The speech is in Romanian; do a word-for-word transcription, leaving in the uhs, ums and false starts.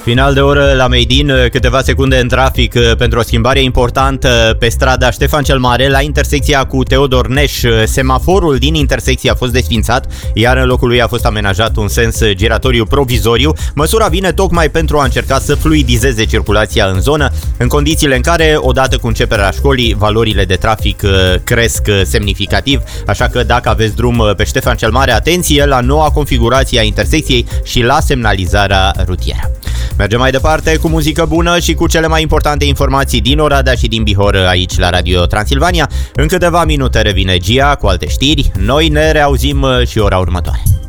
Final de oră la Meidin, câteva secunde în trafic pentru o schimbare importantă pe strada Ștefan cel Mare, la intersecția cu Teodor Neș. Semaforul din intersecție a fost desfințat, iar în locul lui a fost amenajat un sens giratoriu provizoriu. Măsura vine tocmai pentru a încerca să fluidizeze circulația în zonă, în condițiile în care, odată cu începerea școlii, valorile de trafic cresc semnificativ, așa că dacă aveți drum pe Ștefan cel Mare, atenție la noua configurație a intersecției și la semnalizarea rutieră. Mergem mai departe cu muzică bună și cu cele mai importante informații din Oradea și din Bihor aici la Radio Transilvania. În câteva minute revine Gia cu alte știri. Noi ne reauzim și ora următoare.